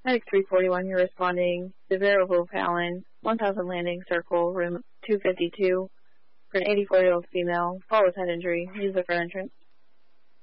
Medic 341, you're responding to Variable Palin, 1000 Landing Circle, room 252, for an 84-year-old female, fall with head injury. Use the front entrance.